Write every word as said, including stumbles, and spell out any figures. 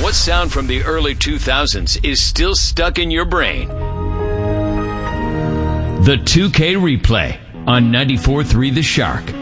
What sound from the early two thousands is still stuck in your brain? The two K Replay on ninety-four point three The Shark.